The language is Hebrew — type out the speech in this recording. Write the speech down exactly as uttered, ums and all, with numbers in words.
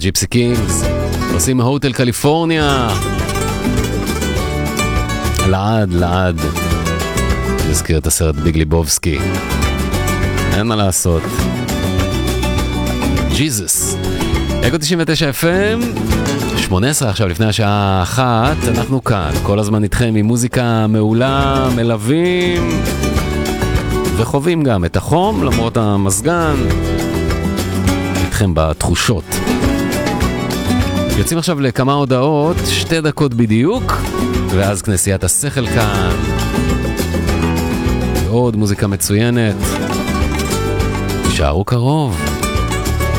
ג'יפסי קינגס, עושים הוטל קליפורניה. לעד, לעד. נזכיר את הסרט ביג ליבובסקי. אין מה לעשות. ג'יזוס. אקו תשעים ותשע אף אם, שמונה עשרה עכשיו לפני השעה אחת, אנחנו כאן, כל הזמן איתכם עם מוזיקה מעולה, מלווים וחווים גם את החום למרות המזגן, איתכם בתחושות. יוצאים עכשיו לכמה הודעות, שתי דקות בדיוק, ואז כנסיית השכל כאן. ועוד מוזיקה מצוינת. תשארו קרוב.